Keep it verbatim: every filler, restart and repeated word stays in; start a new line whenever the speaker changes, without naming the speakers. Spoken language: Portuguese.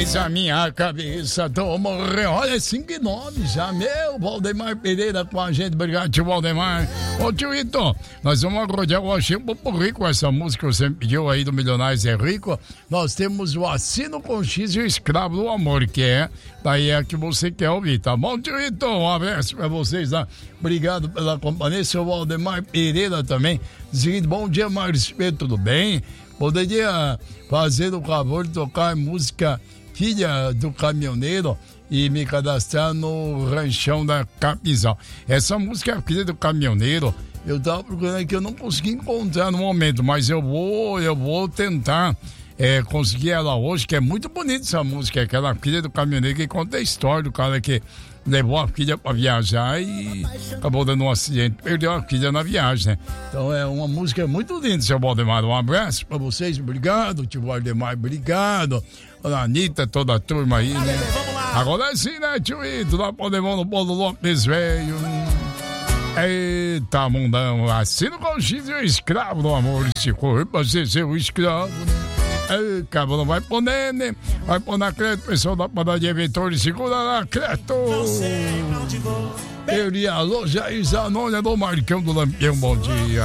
A minha cabeça tô morrendo. Olha, cinco e nove já. Meu, Valdemar Pereira com a gente. Obrigado, tio Valdemar. Ô, tio Ito, nós vamos acordar. Eu achei um pouco rico essa música que você pediu aí do Milionários é Rico. Nós temos o Assino com X e o Escravo do Amor, que é daí é a que você quer ouvir, tá bom, tio Ito? Um abraço pra vocês, tá? Obrigado pela companhia. Seu Valdemar Pereira também. Seguinte, bom dia, Marcio, tudo bem? Poderia fazer o favor de tocar música Filha do Caminhoneiro e me cadastrar no Ranchão da Capizal. Essa música é Filha do Caminhoneiro. Eu tava procurando aqui, eu não consegui encontrar no momento, mas eu vou, eu vou tentar é, conseguir ela hoje, que é muito bonita essa música, aquela Filha do Caminhoneiro que conta a história do cara que levou a filha para viajar e acabou dando um acidente, perdeu a filha na viagem, né? Então é uma música muito linda, seu Valdemar. Um abraço para vocês, obrigado, tio Valdemar, obrigado. A Anitta, toda a turma aí, né? Agora sim, né, tio Ito? Lá podemos no Paulo Lopes, velho. Eita, mundão, assino com o X e o Escravo do Amor. Se for pra ser seu escravo, né? Ei, cabelo, vai poner, né? Vai pôr na Creto, pessoal da padaria Vitor, segura lá, Creto. Eu ia alô, Jair Zanoni, do Marcão do Lampião, bom dia.